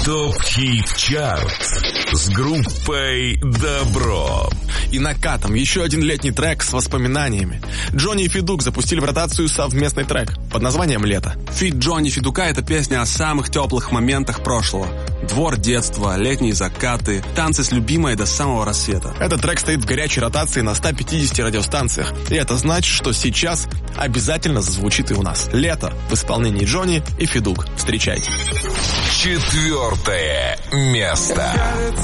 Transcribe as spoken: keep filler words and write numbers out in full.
ТОП-хит-чарт с группой «Добро». И накатом еще один летний трек с воспоминаниями. Джонни и Федук запустили в ротацию совместный трек под названием «Лето». Фит Джонни Федука — это песня о самых теплых моментах прошлого. Двор детства, летние закаты, танцы с любимой до самого рассвета. Этот трек стоит в горячей ротации на ста пятидесяти радиостанциях. И это значит, что сейчас обязательно зазвучит и у нас. «Лето» в исполнении Джонни и Федук. Встречайте. Четвертое место.